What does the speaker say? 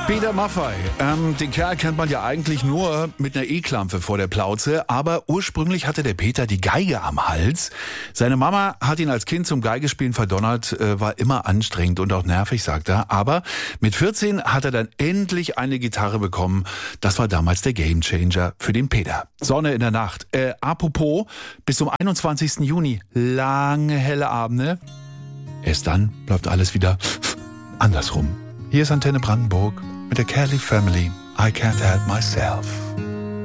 Peter Maffay, den Kerl kennt man ja eigentlich nur mit einer E-Klampe vor der Plauze, aber ursprünglich hatte der Peter die Geige am Hals. Seine Mama hat ihn als Kind zum Geigespielen verdonnert, war immer anstrengend und auch nervig, sagt er. Aber mit 14 hat er dann endlich eine Gitarre bekommen. Das war damals der Gamechanger für den Peter. Sonne in der Nacht. Apropos, bis zum 21. Juni, lange helle Abende. Erst dann läuft alles wieder andersrum. Hier ist Antenne Brandenburg mit der Kelly Family. I can't help myself.